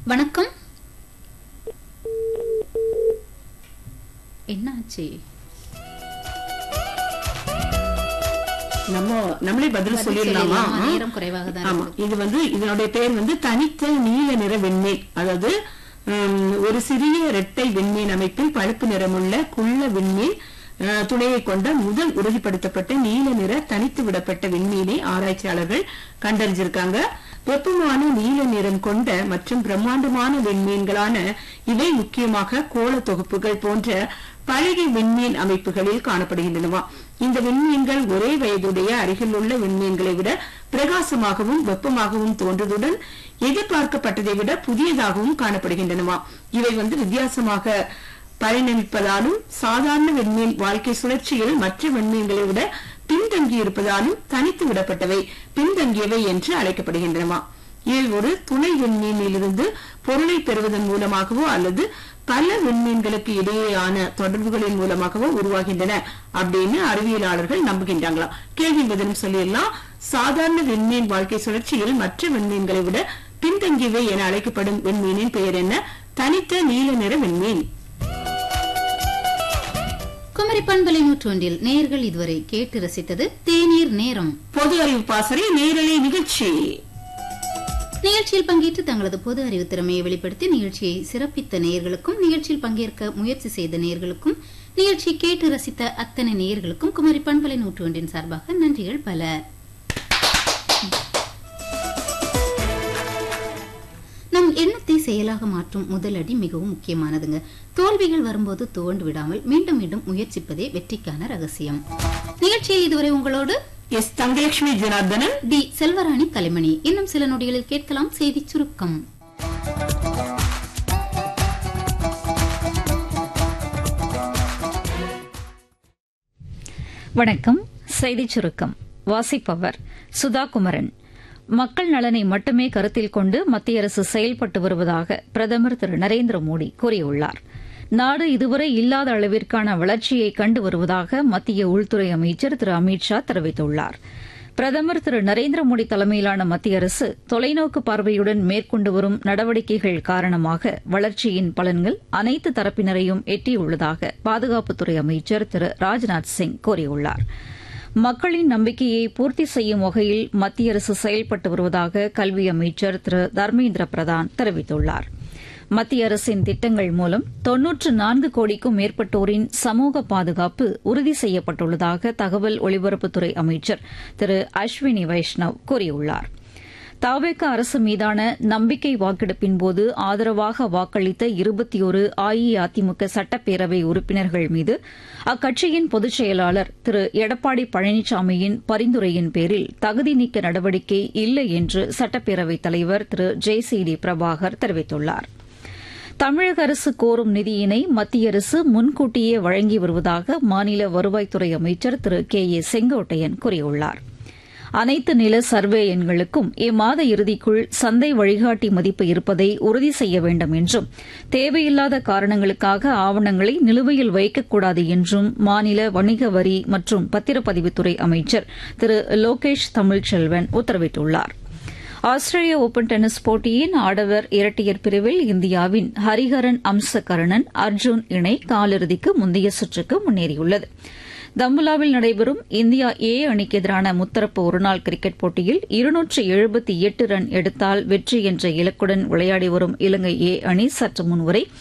வணக்கம். என்னாச்சு? நம்மளே பதில் சொல்லிடலாமா? நேரம் குறைவாக தான். ஆமா, இது இதனுடைய பேர் தனித்த நீல நிற வெண்மீன். அதாவது ஒரு சிறிய இரட்டை வெண்மீன் அமைப்பில் பழுப்பு நிறமுள்ள குள்ள வெண்மீன் துணையை கொண்ட முதல் உறுதிப்படுத்தப்பட்ட நீல நிற தனித்து விடப்பட்ட விண்மீனை ஆராய்ச்சியாளர்கள் கண்டறிஞ்சிருக்காங்க. வெப்பமான நீல நிறம் கொண்ட மற்றும் பிரம்மாண்டமான விண்மீன்களான இவை முக்கியமாக கோள தொகுப்புகள் போன்ற பழகிய விண்மீன் அமைப்புகளில் காணப்படுகின்றனவா. இந்த விண்மீன்கள் ஒரே வயதுடைய அருகில் உள்ள விண்மீன்களை விட பிரகாசமாகவும் வெப்பமாகவும் தோன்றுவதுடன் எதிர்பார்க்கப்பட்டதை விட புதியதாகவும் காணப்படுகின்றனவா. இவை வித்தியாசமாக பரிணமிப்பதாலும் சாதாரண விண்மீன் வாழ்க்கை சுழற்சியில் மற்ற விண்மீன்களை விட பின்தங்கியிருப்பதாலும் தனித்து விடப்பட்டவை பின்தங்கியவை என்று அழைக்கப்படுகின்றனவா. இவை ஒரு துணை விண்மீனிலிருந்து பொருளை பெறுவதன் மூலமாகவோ அல்லது பல விண்மீன்களுக்கு இடையேயான தொடர்புகளின் மூலமாகவோ உருவாகின்றன அப்படின்னு அறிவியலாளர்கள் நம்புகின்றாங்களா. கேள்வி பதிலும் சொல்லிடலாம். சாதாரண விண்மீன் வாழ்க்கை சுழற்சியில் மற்ற விண்மீன்களை விட பின்தங்கியவை என அழைக்கப்படும் விண்மீனின் பெயர் என்ன? தனித்த நீல நிற விண்மீன். குமரி பண்பலை 101 நேயர்கள் இதுவரை கேட்டு ரசித்தது தேநீர் நேரம். பொது அறிவு பாசறை நேரலை நிகழ்ச்சி. நிகழ்ச்சியில் பங்கேற்று தங்களது பொது அறிவு திறமையை வெளிப்படுத்தி நிகழ்ச்சியை சிறப்பித்த நேயர்களுக்கும், நிகழ்ச்சியில் பங்கேற்க முயற்சி செய்த நேயர்களுக்கும், நிகழ்ச்சியை கேட்டு ரசித்த அத்தனை நேயர்களுக்கும் குமரி பண்பலை 101 சார்பாக நன்றிகள் பல. நம் எண்ணத்தை செயலாக மாற்றும் முதல் அடி மிகவும் முக்கியமானதுங்க. தோல்விகள் வரும்போது துவண்டு விடாமல் மீண்டும் மீண்டும் முயற்சிப்பதே வெற்றிக்கான ரகசியம். நிகழ்ச்சியில் இதுவரை உங்களோடு எஸ் தங்கலட்சுமி ஜனார்தனன், டி செல்வராணி தலைமணி. இன்னும் சில நொடிகளில் கேட்கலாம் செய்தி சுருக்கம். வணக்கம். செய்தி சுருக்கம் வாசிப்பவர் சுதா குமரன். மக்கள் நலனை மட்டுமே கருத்தில் கொண்டு மத்திய அரசு செயல்பட்டு வருவதாக பிரதமர் திரு நரேந்திர மோடி கூறியுள்ளார். நாடு இதுவரை இல்லாத அளவிற்கான வளர்ச்சியை கண்டு வருவதாக மத்திய உள்துறை அமைச்சர் திரு அமித் ஷா தெரிவித்துள்ளார். பிரதமர் திரு நரேந்திர மோடி தலைமையிலான மத்திய அரசு தொலைநோக்கு பார்வையுடன் மேற்கொண்டு வரும் நடவடிக்கைகள் காரணமாக வளர்ச்சியின் பலன்கள் அனைத்து தரப்பினரையும் எட்டியுள்ளதாக பாதுகாப்புத்துறை அமைச்சர் திரு ராஜ்நாத் சிங் கூறியுள்ளார். மக்களின் நம்பிக்கையை பூர்த்தி செய்யும் வகையில் மத்திய அரசு செயல்பட்டு வருவதாக கல்வி அமைச்சர் திரு தர்மேந்திர பிரதான் தெரிவித்துள்ளார். மத்திய அரசின் திட்டங்கள் மூலம் 94 கோடிக்கும் மேற்பட்டோரின் சமூக பாதுகாப்பு உறுதி செய்யப்பட்டுள்ளதாக தகவல் ஒலிபரப்புத்துறை அமைச்சர் திரு அஸ்வினி வைஷ்ணவ் கூறியுள்ளார். தவேக அரசு மீதான நம்பிக்கை வாக்கெடுப்பின்போது ஆதரவாக வாக்களித்த 21 அஇஅதிமுக சட்டப்பேரவை உறுப்பினர்கள் மீது அக்கட்சியின் பொதுச் செயலாளர் திரு எடப்பாடி பழனிசாமியின் பரிந்துரையின் பேரில் தகுதி நீக்க நடவடிக்கை இல்லை என்று சட்டப்பேரவைத் தலைவர் திரு ஜே.சி.டி. பிரபாகர் தெரிவித்துள்ளார். தமிழக அரசு கோரும் நிதியினை மத்திய அரசு முன்கூட்டியே வழங்கி வருவதாக மாநில வருவாய்த்துறை அமைச்சர் திரு கே.ஏ. செங்கோட்டையன் கூறியுள்ளார். அனைத்து நில சர்வே எண்களுக்கும் இம்மாத இறுதிக்குள் சந்தை வழிகாட்டி மதிப்பு இருப்பதை உறுதி செய்ய வேண்டும் என்றும், தேவையில்லாத காரணங்களுக்காக ஆவணங்களை நிலுவையில் வைக்கக்கூடாது என்றும் மாநில வணிக வரி மற்றும் பத்திரப்பதிவுத்துறை அமைச்சர் திரு லோகேஷ் தமிழ்ச்செல்வன் உத்தரவிட்டுள்ளார். ஆஸ்திரேலிய ஓபன் டென்னிஸ் போட்டியின் ஆடவர் இரட்டையர் பிரிவில் இந்தியாவின் ஹரிஹரன் அம்சகரணன் அர்ஜுன் இணை காலிறுதிக்கு முந்தைய சுற்றுக்கு முன்னேறியுள்ளது. தம்புலாவில் நடைபெறும் இந்தியா ஏ அணிக்கு எதிரான முத்தரப்பு ஒருநாள் கிரிக்கெட் போட்டியில் 278 ரன் எடுத்தால் வெற்றி என்ற இலக்குடன் விளையாடி வரும் இலங்கை ஏ அணி சற்று முன்வரை